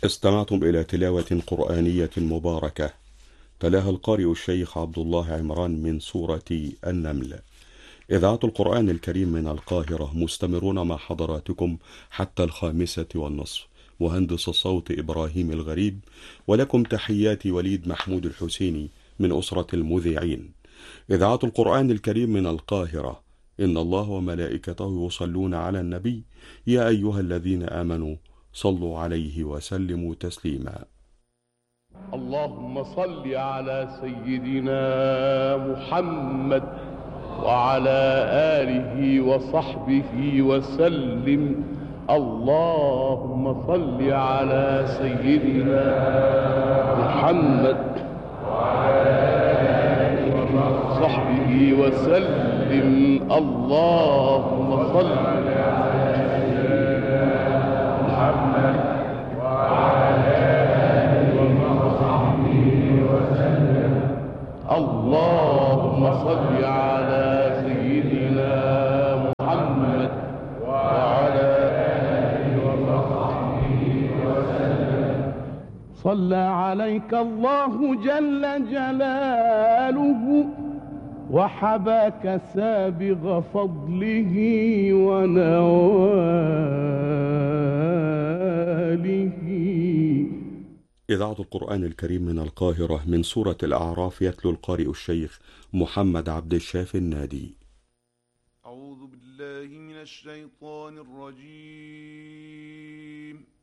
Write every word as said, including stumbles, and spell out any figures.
استمعتم إلى تلاوة قرآنية مباركة تلاها القارئ الشيخ عبد الله عمران من سورة النمل. إذاعة القرآن الكريم من القاهرة، مستمرون مع حضراتكم حتى الخامسة والنصف، مهندس الصوت إبراهيم الغريب، ولكم تحيات وليد محمود الحسيني من أسرة المذيعين. إذاعة القرآن الكريم من القاهرة. إن الله وملائكته يصلون على النبي، يا أيها الذين آمنوا صلوا عليه وسلموا تسليما. اللهم صل على سيدنا محمد وعلى آله وصحبه وسلم. اللهم صل على سيدنا محمد وعلى آله وصحبه وسلم. اللهم صل على سيدنا محمد وعلى آله وصحبه وسلم. اللهم صل على سيدنا محمد وعلى آله وصحبه وسلم. صلى عليك الله جل جلاله وحباك سابغ فضله ونواله. إذاعة القرآن الكريم من القاهرة، من سورة الأعراف، يتلو القارئ الشيخ محمد عبد الشافي النادي. أعوذ بالله من الشيطان الرجيم.